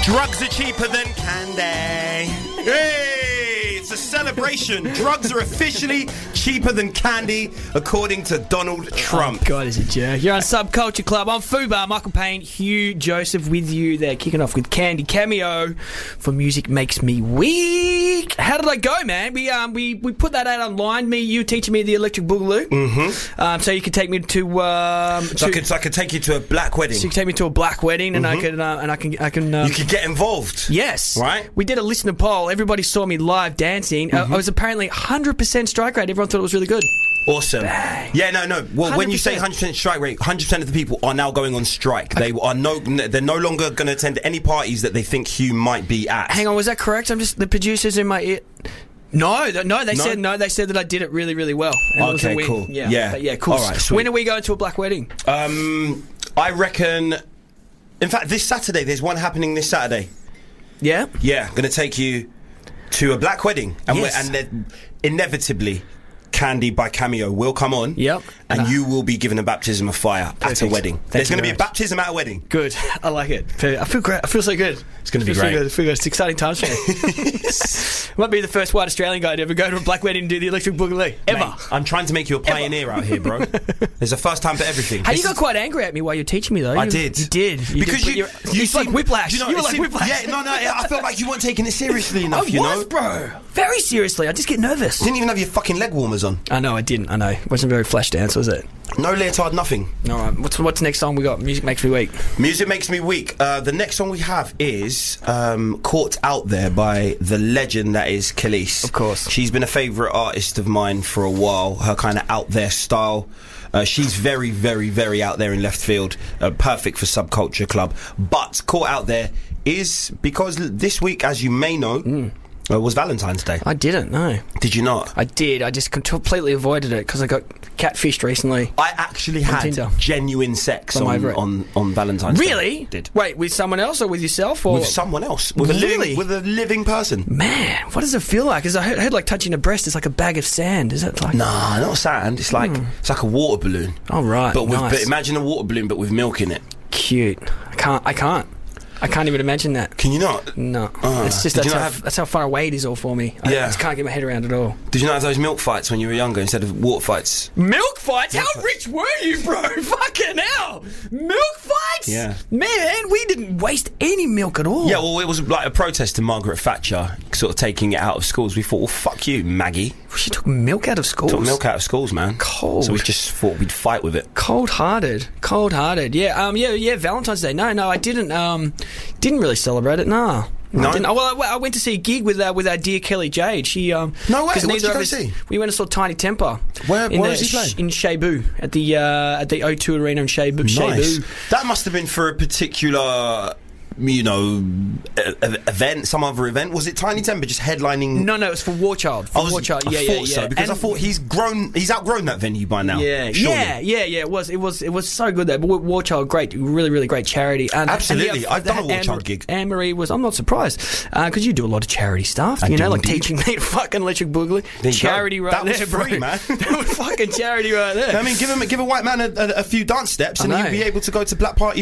Drugs are cheaper than candy. Hey, it's a celebration. Drugs are officially cheaper than candy, according to Donald Trump. Oh, God, is a jerk. You're on Subculture Club. I'm Fubar, Michael Payne, Hugh Joseph with you there, kicking off with Candy Cameo for Music Makes Me Weak. How did I go, man? We put that out online. You teaching me the Electric Boogaloo. Mm-hmm. So you could take me to. So I could take you to a black wedding. So you could take me to a black wedding, and I can. You could get involved. Yes. Right. We did a listener poll. Everybody saw me live dancing. I was apparently 100% strike rate. Everyone thought it was really good. Awesome. Bang. Yeah, no. Well, 100%. when you say 100% strike rate, 100% of the people are now going on strike. They're no longer going to attend any parties that they think Hugh might be at. Hang on, was that correct? I'm just the producers in my ear. No. They said that I did it really, really well. And it was a win. Cool. Yeah, cool. All right, sweet. When are we going to a black wedding? I reckon. In fact, this Saturday, there's one happening this Saturday. Yeah? Yeah, I'm going to take you to a black wedding. And, Yes. and then inevitably, Candy by Cameo will come on. Yep. And you will be given a baptism of fire at a wedding. There's going to be a baptism at a wedding. Good. I like it. I feel great. I feel so good. It's going to be great. I feel good. It's exciting times for me. Might be the first white Australian guy to ever go to a black wedding and do the Electric Boogaloo. Ever. Mate, I'm trying to make you a pioneer out here, bro. There's a first time for everything. Hey, you got quite angry at me while you're teaching me, though. I did. You did. Because you like whiplash. You were like whiplash. Yeah, no. I felt like you weren't taking it seriously enough, I was, bro. Very seriously. I just get nervous. Didn't even have your fucking leg warmers on. I know, I didn't. I know. It wasn't very flash dance, was it? No leotard, nothing. All right. What's the next song we got? Music Makes Me Weak. Music Makes Me Weak. The next song we have is Caught Out There by the legend that is Khalees. Of course. She's been a favourite artist of mine for a while. Her kind of out there style. She's very, very, very out there in left field. Perfect for Subculture Club. But Caught Out There is because this week, as you may know, was Valentine's Day. I didn't, no. Did you not? I did. I just completely avoided it because I got catfished recently. I actually had Tinder. genuine sex on Valentine's Day. Really? Did. Wait, with someone else or with yourself? Or? With someone else. With a living person. Man, what does it feel like? Because I heard like touching a breast is like a bag of sand. Is that like... Nah, not sand. It's like a water balloon. Oh, right. But nice. imagine a water balloon, but with milk in it. Cute. I can't even imagine that. Can you not? No. It's just that's how far away it is all for me. I just can't get my head around it all. Did you not have those milk fights when you were younger instead of water fights? Milk fights? How rich were you, bro? Fucking hell. Milk fights? Yeah. Man, we didn't waste any milk at all. Yeah, well, it was like a protest to Margaret Thatcher sort of taking it out of schools. We thought, well, fuck you, Maggie. She took milk out of schools? Took milk out of schools, man. Cold. So we just thought we'd fight with it. Cold-hearted. Yeah, Valentine's Day. No, I didn't really celebrate it, no. No? I went to see a gig with our dear Kelly Jade. She No way. What did you go see? We went and saw Tiny Temper. Where was he playing? In Cebu at the O2 Arena in Cebu. Nice. That must have been for a particular, event, some other event. Was it Tiny Temper just headlining? No, it was for War Child. I thought so, because I thought he's outgrown that venue by now. Yeah, it was so good there. But War Child, great, really, really great charity. Absolutely, I've done a War Child gig. Anne-Marie was, I'm not surprised, because you do a lot of charity stuff, like teaching me to fucking Electric Boogaloo. Charity right there, bro. That was free, man. That was fucking charity right there. I mean, give a white man a few dance steps and he'll be able to go to black parties